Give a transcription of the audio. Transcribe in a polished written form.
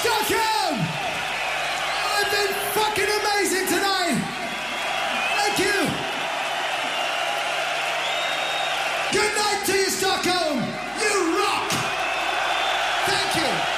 Stockholm! I've been fucking amazing tonight! Thank you! Good night to you, Stockholm! You rock! Thank you!